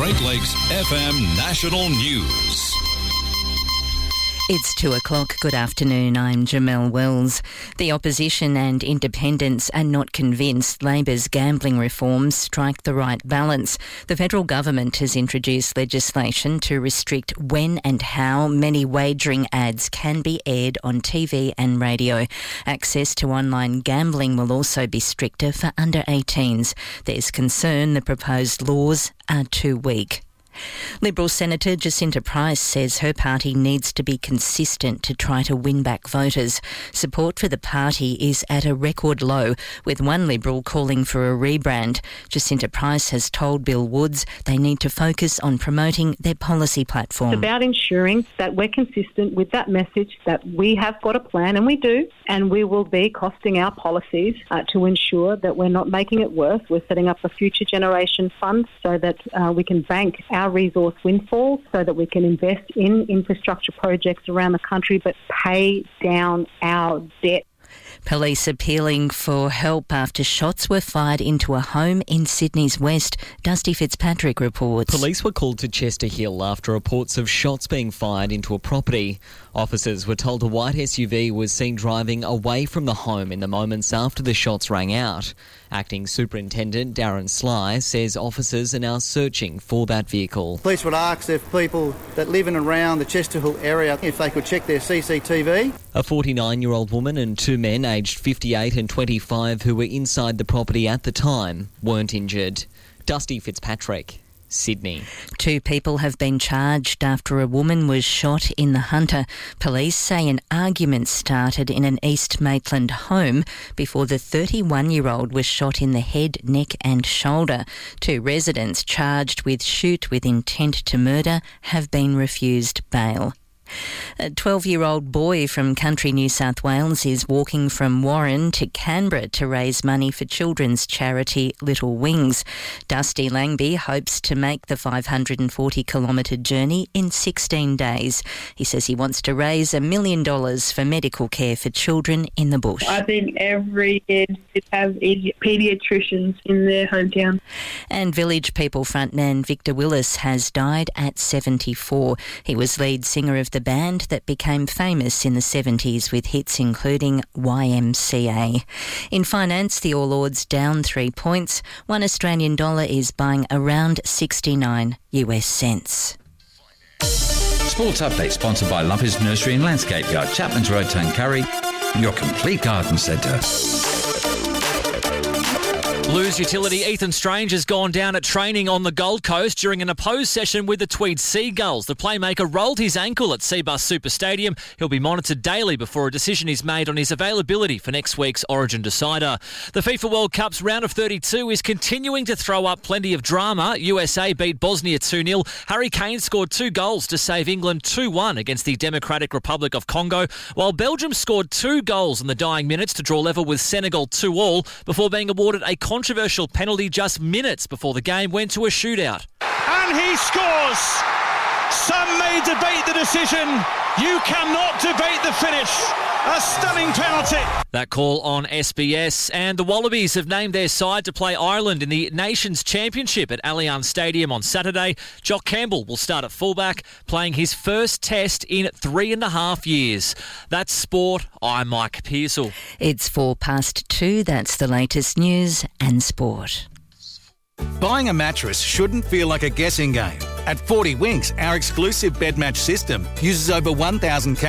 Great Lakes FM National News. It's 2 o'clock. Good afternoon. I'm Jamelle Wells. The opposition and independents are not convinced Labor's gambling reforms strike the right balance. The federal government has introduced legislation to restrict when and how many wagering ads can be aired on TV and radio. Access to online gambling will also be stricter for under 18s. There's concern the proposed laws are too weak. Liberal Senator Jacinta Price says her party needs to be consistent to try to win back voters. Support for the party is at a record low, with one Liberal calling for a rebrand. Jacinta Price has told Bill Woods they need to focus on promoting their policy platform. It's about ensuring that we're consistent with that message, that we have got a plan, and we do, and we will be costing our policies to ensure that we're not making it worse. We're setting up a future generation fund so that we can bank our resource windfall so that we can invest in infrastructure projects around the country but pay down our debt. Police appealing for help after shots were fired into a home in Sydney's west. Dusty Fitzpatrick reports. Police were called to Chester Hill after reports of shots being fired into a property. Officers were told a white SUV was seen driving away from the home in the moments after the shots rang out. Acting Superintendent Darren Sly says officers are now searching for that vehicle. Police would ask if people that live in and around the Chester Hill area if they could check their CCTV. A 49-year-old woman and two men aged 58 and 25 who were inside the property at the time weren't injured. Dusty Fitzpatrick, Sydney. 2 people have been charged after a woman was shot in the Hunter. Police say an argument started in an East Maitland home before the 31-year-old was shot in the head, neck and shoulder. 2 residents charged with shoot with intent to murder have been refused bail. A 12-year-old boy from country New South Wales is walking from Warren to Canberra to raise money for children's charity Little Wings. Dusty Langby hopes to make the 540-kilometre journey in 16 days. He says he wants to raise $1 million for medical care for children in the bush. I think every kid should have paediatricians in their hometown. And Village People frontman Victor Willis has died at 74. He was lead singer of the band that became famous in the 70s with hits including YMCA. In finance, the All Ords down 3 points. $1 Australian is buying around 69 US cents. Sports Update sponsored by Lumpy's Nursery and Landscape Yard, Chapman's Road, Tuncurry, your complete garden centre. Blues utility Ethan Strange has gone down at training on the Gold Coast during an opposed session with the Tweed Seagulls. The playmaker rolled his ankle at Cbus Super Stadium. He'll be monitored daily before a decision is made on his availability for next week's Origin decider. The FIFA World Cup's round of 32 is continuing to throw up plenty of drama. USA beat Bosnia 2-0. Harry Kane scored 2 goals to save England 2-1 against the Democratic Republic of Congo, while Belgium scored 2 goals in the dying minutes to draw level with Senegal 2-2 before being awarded a controversial penalty just minutes before the game went to a shootout. And he scores! Some may debate the decision. You cannot debate the finish. A stunning penalty. That call on SBS, and the Wallabies have named their side to play Ireland in the Nations Championship at Allianz Stadium on Saturday. Jock Campbell will start at fullback, playing his first test in 3.5 years. That's sport. I'm Mike Pearsall. It's 2:04. That's the latest news and sport. Buying a mattress shouldn't feel like a guessing game. At 40 Winks, our exclusive bed match system uses over 1,000